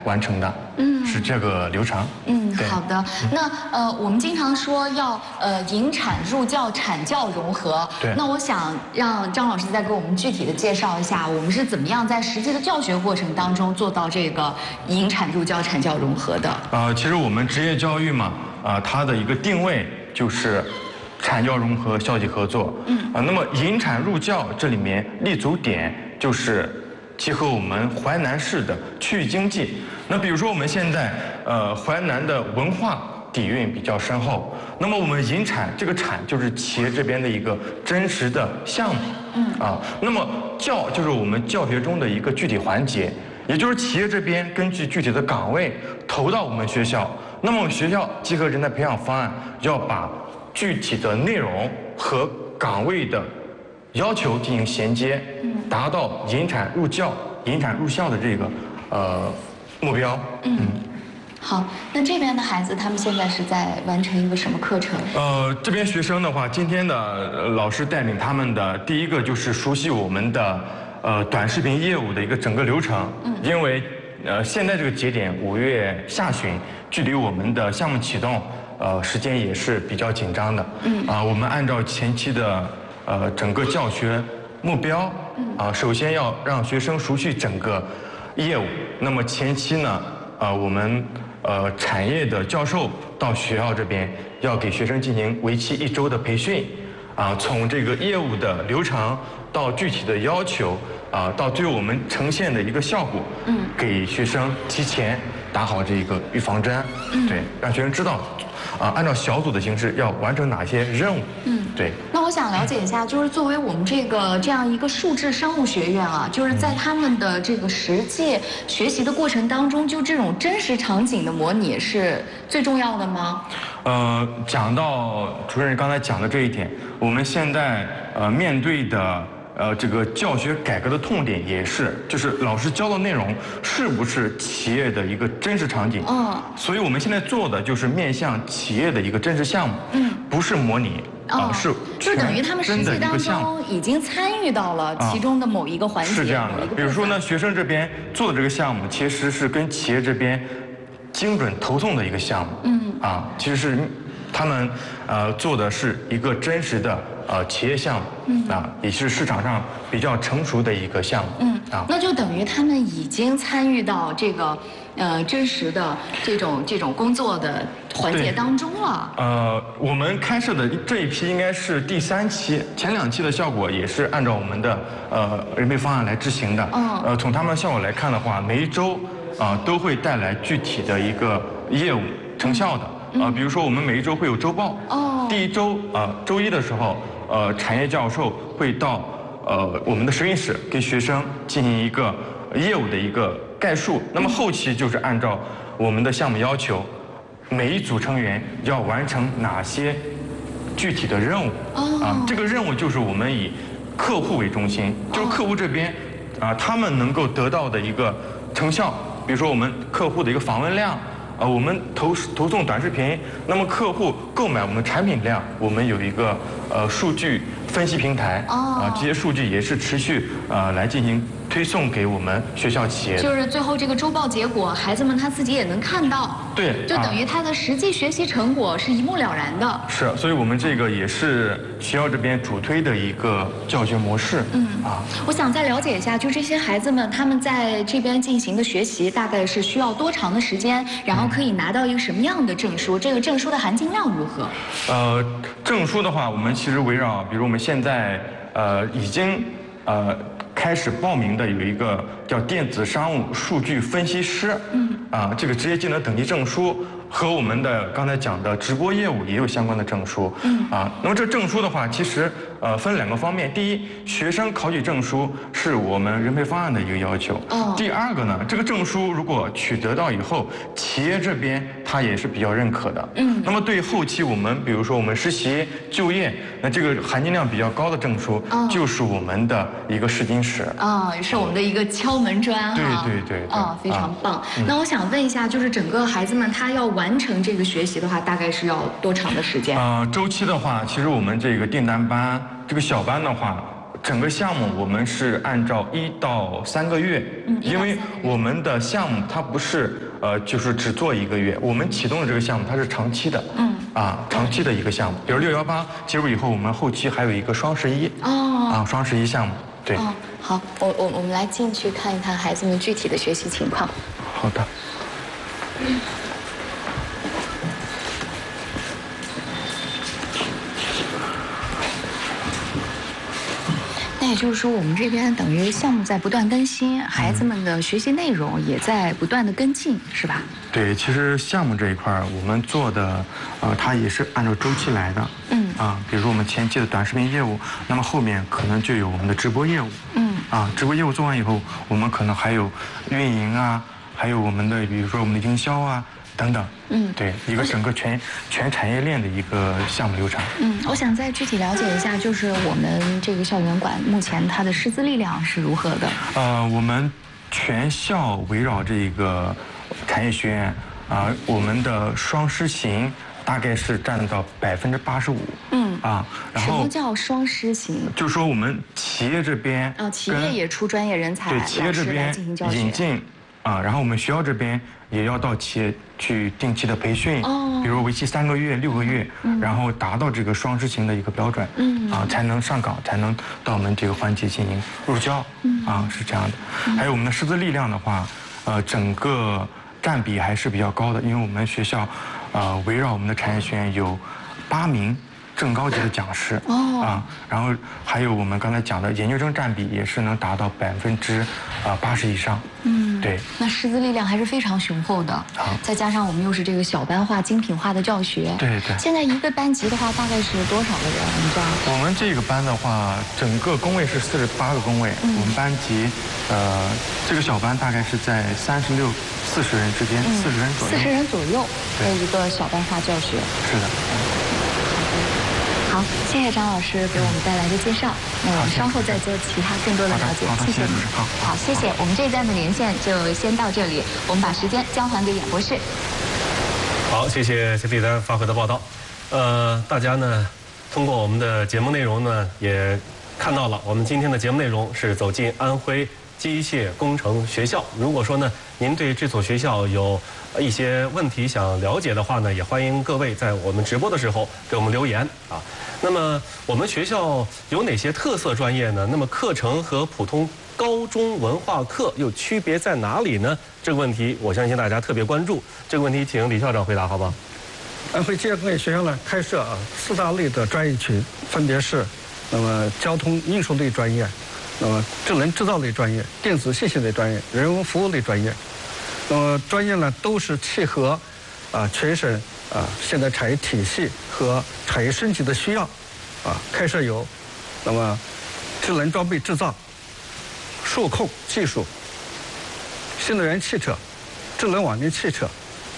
完成的，是这个流程。 好的。那我们经常说要引产入教，产教融合。 对。 那我想让张老师再给我们具体的介绍一下，我们是怎么样在实际的教学过程当中做到这个引产入教、产教融合的？ 其实我们职业教育嘛，它的一个定位就是产教融合、校际合作。那么引产入教这里面立足点就是结合我们淮南市的区域经济。那比如说我们现在淮南的文化底蕴比较深厚，那么我们引产这个产就是企业这边的一个真实的项目。那么教就是我们教学中的一个具体环节，也就是企业这边根据具体的岗位投到我们学校，那么我们学校结合人才培养方案，要把具体的内容和岗位的要求进行衔接，达到引产入教、引产入校的这个目标。 好，那这边的孩子他们现在是在完成一个什么课程？ 这边学生的话，今天的老师带领他们的第一个就是熟悉我们的短视频业务的一个整个流程。因为现在这个节点5月下旬，距离我们的项目启动时间也是比较紧张的。我们按照前期的整个教学目标，首先要让学生熟悉整个业务。那么前期呢，我们产业的教授到学校这边要给学生进行为期1周的培训，从这个业务的流程到具体的要求，到对我们呈现的一个效果，给学生提前打好这个预防针，对，让学生知道。按照小组的形式要完成哪些任务？对。 那我想了解一下，就是作为我们这样一个数智商务学院啊，就是在他们的这个实际学习的过程当中，就这种真实场景的模拟是最重要的吗？ 讲到主任刚才讲的这一点，我们现在面对的这个教学改革的痛点也是，就是老师教的内容是不是企业的一个真实场景？所以我们现在做的就是面向企业的一个真实项目，不是模拟，是就等于他们实际当中已经参与到了其中的某一个环节。 是这样的，比如说呢，学生这边做的这个项目其实是跟企业这边精准投送的一个项目，其实是他们做的是一个真实的企业项目，也是市场上比较成熟的一个项目， 那就等于他们已经参与到这个真实的这种工作的环节当中了。 我们开设的这一批应该是第3期，前2期的效果也是按照我们的人培方案来执行的。从他们的效果来看的话，每1周都会带来具体的一个业务成效的。比如说我们每1周会有周报。第1周周1的时候，产业教授会到我们的实验室给学生进行一个业务的一个概述。那么后期就是按照我们的项目要求，每一组成员要完成哪些具体的任务。这个任务就是我们以客户为中心，就是客户这边他们能够得到的一个成效。比如说我们客户的一个访问量。我们投送短视频，那么客户购买我们产品量，我们有一个数据分析平台，这些数据也是持续来进行推送给我们学校企业。 就是最后这个周报结果，孩子们他自己也能看到。 对， 就等于他的实际学习成果是一目了然的。 是，所以我们这个也是学校这边主推的一个教学模式。 我想再了解一下，就这些孩子们他们在这边进行的学习，大概是需要多长的时间，然后可以拿到一个什么样的证书？这个证书的含金量如何？ 证书的话，我们其实围绕，比如我们现在已经开始报名的有一个叫电子商务数据分析师，这个职业技能等级证书和我们的刚才讲的直播业务也有相关的证书，那么这证书的话，其实分2个方面，第一，学生考取证书是我们人培方案的一个要求，第2个呢，这个证书如果取得到以后，企业这边它也是比较认可的，那么对后期我们比如说我们实习就业，那这个含金量比较高的证书就是我们的一个试金石， 是我们的一个敲门砖， 对， 非常棒。那我想问一下，就是整个孩子们他要完成这个学习的话，大概是要多长的时间？ 周期的话，其实我们这个订单班这个小班的话， 整个项目我们是按照1到3个月，因为我们的项目它不是就是只做1个月，我们启动的这个项目它是长期的，长期的一个项目。比如618结束以后，我们后期还有一个双11，双11项目，对。 好，我们来进去看一看孩子们具体的学习情况。 好的。 那也就是说，我们这边等于项目在不断更新，孩子们的学习内容也在不断的跟进，是吧？ 对，其实项目这一块我们做的，它也是按照周期来的。比如说我们前期的短视频业务，那么后面可能就有我们的直播业务。直播业务做完以后，我们可能还有运营啊，还有我们的比如说我们的营销啊。等等，对，一个整个全产业链的一个项目流程。 我想再具体了解一下，就是我们这个校园馆目前它的师资力量是如何的？ 我们全校围绕这个产业学院我们的双师型大概是占到85%。然后什么叫双师型？ 就是说我们企业这边企业也出专业人才， 对，企业这边引进然后我们学校这边也要到企业去定期的培训，比如为期3个月、6个月，然后达到这个双师型的一个标准，才能上岗，才能到我们这个环节进行入教，是这样的。还有我们的师资力量的话，整个占比还是比较高的，因为我们学校，围绕我们的产业学院有8名正高级的讲师，然后还有我们刚才讲的研究生占比也是能达到80%以上。对。 那师资力量还是非常雄厚的。再加上我们又是这个小班化、精品化的教学。 对。 现在一个班级的话，大概是多少个人？你知道？ 我们这个班的话，整个工位是48个工位，我们班级，这个小班大概是在36、40人之间，40人左右。 40人左右的一个小班化教学。 是的。 好，谢谢张老师给我们带来的介绍。那我们稍后再做其他更多的了解。谢谢你。好，谢谢。我们这一站的连线就先到这里，我们把时间交还给演播室。 好，谢谢谢丽丹发回的报道。大家呢，通过我们的节目内容呢，也看到了我们今天的节目内容是走进安徽机械工程学校。如果说呢，您对这所学校有一些问题想了解的话呢，也欢迎各位在我们直播的时候给我们留言啊。那么我们学校有哪些特色专业呢？那么课程和普通高中文化课又区别在哪里呢？这个问题我相信大家特别关注。这个问题请李校长回答，好不好？ 安徽机械工业学校呢，开设4大类的专业群，分别是那么交通运输类专业，那么智能制造类专业、电子信息类专业、人文服务类专业。那么专业呢都是契合全省现在产业体系和产业升级的需要开设有那么智能装备制造、数控技术、新能源汽车、智能网联汽车、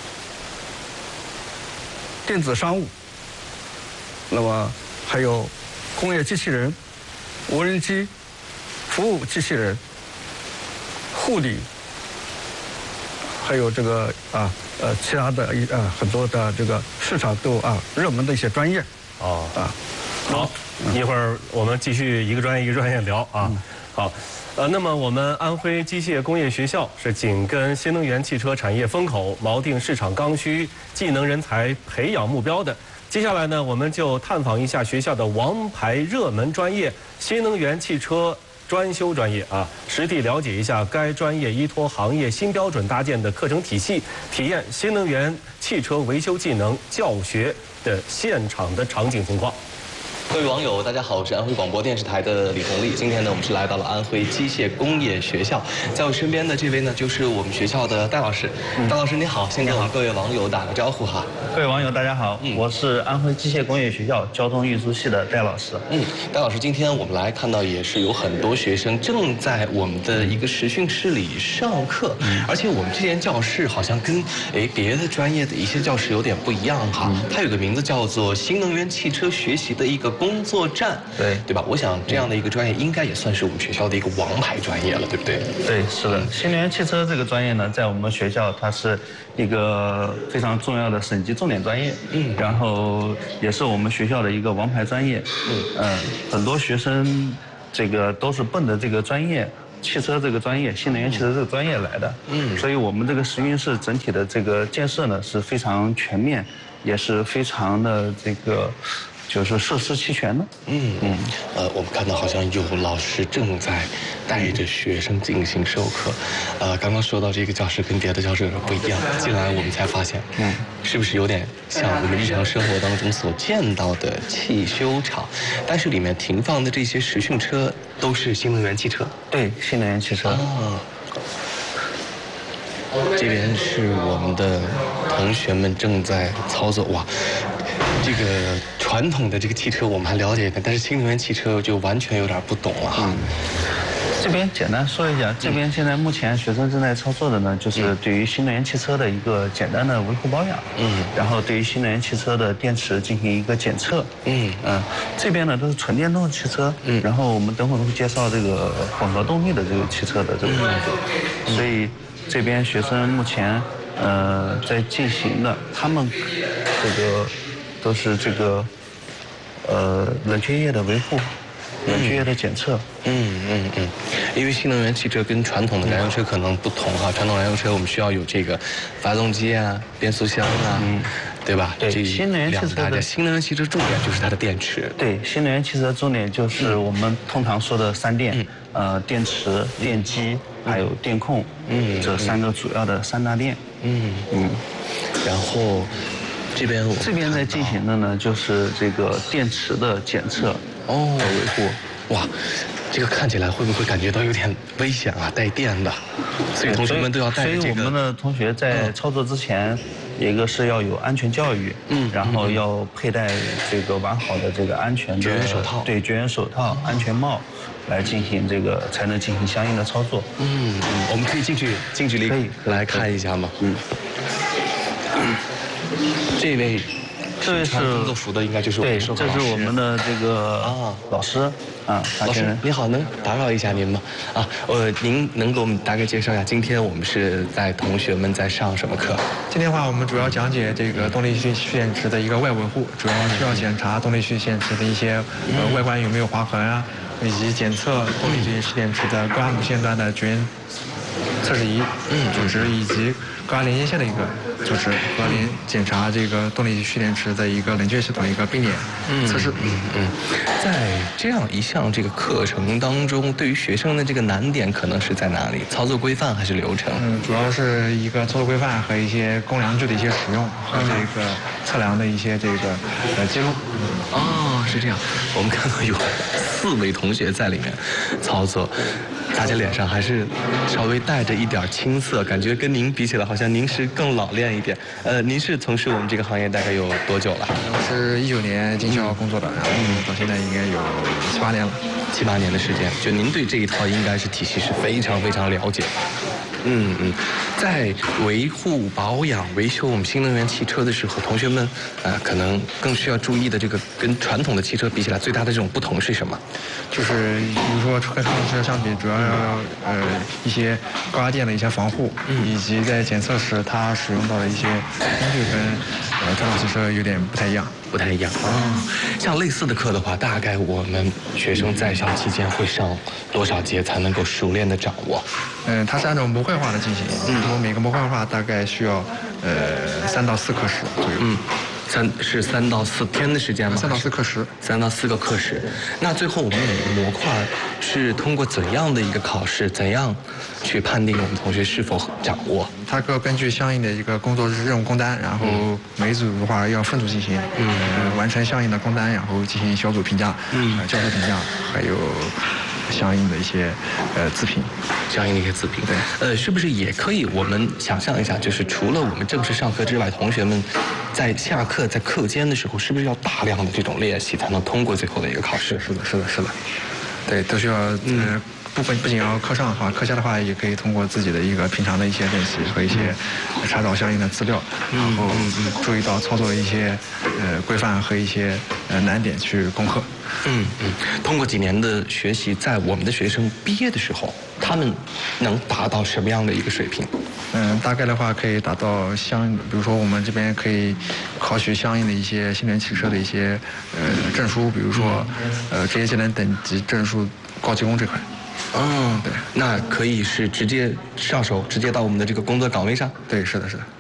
电子商务，那么还有工业机器人、无人机、服务机器人、护理，还有这个其他的很多的这个市场都热门的一些专业。 好，一会儿我们继续一个专业一个专业聊啊。好，那么我们安徽机械工业学校是紧跟新能源汽车产业风口，锚定市场刚需、技能人才培养目标的。接下来呢，我们就探访一下学校的王牌热门专业——新能源汽车专修专业实地了解一下该专业依托行业新标准搭建的课程体系，体验新能源汽车维修技能教学的现场的场景情况。 各位网友，大家好，我是安徽广播电视台的李红丽。今天呢，我们是来到了安徽机械工业学校，在我身边的这位呢，就是我们学校的戴老师。戴老师你好，先跟我们各位网友打个招呼哈。 各位网友大家好，我是安徽机械工业学校交通运输系的戴老师。 戴老师，今天我们来看到也是有很多学生正在我们的一个实训室里上课，而且我们这间教室好像跟别的专业的一些教室有点不一样哈。它有个名字叫做新能源汽车学习的一个工作站，对吧？我想这样的一个专业应该也算是我们学校的一个王牌专业了，对不对？ 对，是的。新能源汽车这个专业呢，在我们学校它是一个非常重要的省级重点专业，然后也是我们学校的一个王牌专业，很多学生这个都是奔着这个专业。汽车这个专业，新能源汽车这个专业来的，所以我们这个实验室整体的这个建设呢是非常全面，也是非常的这个，就是设施齐全的。 我们看到好像有老师正在带着学生进行授课，刚刚说到这个教室跟别的教室有点不一样，进来我们才发现，是不是有点像我们日常生活当中所见到的汽修厂？但是里面停放的这些实训车都是新能源汽车。 对，新能源汽车。 这边是我们的同学们正在操作。哇，这个传统的这个汽车我们还了解一点，但是新能源汽车就完全有点不懂了哈。 这边简单说一下，这边现在目前学生正在操作的呢，就是对于新能源汽车的一个简单的维护保养，然后对于新能源汽车的电池进行一个检测，这边呢都是纯电动汽车，然后我们等会儿会介绍这个混合动力的这个汽车的这个操作，所以这边学生目前在进行的，他们这个都是这个冷却液的维护。冷却液的检测， 因为新能源汽车跟传统的燃油车可能不同哈，传统燃油车我们需要有这个发动机啊、变速箱啊，对吧？ 对，新能源汽车重点就是它的电池。 对，新能源汽车重点就是我们通常说的3电，电池、电机还有电控，这3个主要的3大电。 然后这边在进行的呢，就是这个电池的检测。维护， 哇，这个看起来会不会感觉到有点危险啊？带电的，所以同学们都要带着这个。 所以我们的同学在操作之前，一个是要有安全教育，然后要佩戴这个完好的这个安全的绝缘手套， 对，绝缘手套、安全帽，来进行这个才能进行相应的操作。 我们可以近距离来看一下吗？这位是工作服的，应该就是我们授课老师。 这是我们的这个老师老师你好，能打扰一下您吗？您能给我们大概介绍一下，今天我们是在同学们在上什么课？ 今天的话，我们主要讲解这个动力蓄电池的一个外维护，主要需要检查动力蓄电池的一些外观有没有划痕啊，以及检测动力蓄电池的高压母线端的绝缘测试仪组织以及高压连接线的一个组织和检查这个动力蓄电池的一个冷却系统的一个并联测试。 在这样一项这个课程当中，对于学生的这个难点可能是在哪里？操作规范还是流程？ 主要是一个操作规范和一些公量具的一些使用和这个测量的一些这个记录。 是这样。我们看到有4位同学在里面操作。大家脸上还是稍微带着一点青涩，感觉跟您比起来，好像您是更老练一点。您是从事我们这个行业大概有多久了？ 我是19年进校工作的，然后到现在应该有7、8年了。 7、8年的时间，就您对这一套应该是体系是非常非常了解。在维护、保养、维修我们新能源汽车的时候，同学们可能更需要注意的这个跟传统的汽车比起来，最大的这种不同是什么？ 就是比如说跟传统汽车相比，主要要一些高压电的一些防护，以及在检测时它使用到的一些工具跟传统汽车有点不太一样。 像类似的课的话，大概我们学生在校期间会上多少节才能够熟练的掌握？ 它是按照模块化的进行，每个模块化大概需要3到4课时左右。 3到4天的时间吗？3到4 课时 ，3到4个课时。那最后我们每个模块是通过怎样的一个考试，怎样去判定我们同学是否掌握？ 它根据相应的一个工作任务工单，然后每组的话要分组进行，完成相应的工单，然后进行小组评价，教授评价，还有相应的一些自评。 相应的一些自评。对。是不是也可以我们想象一下，就是除了我们正式上课之外，同学们在下课在课间的时候，是不是要大量的这种练习才能通过最后的一个考试？ 是的。对，都需要不仅要课上的话，课下的话也可以通过自己的一个平常的一些练习和一些查找相应的资料，然后注意到操作的一些规范和一些难点去攻克。 通过几年的学习，在我们的学生毕业的时候，他们能达到什么样的一个水平？ 大概的话可以达到比如说我们这边可以考取相应的一些新能源汽车的一些证书，比如说职业技能等级证书高技工这块。 对，那可以是直接上手，直接到我们的这个工作岗位上。 对，是的，是的。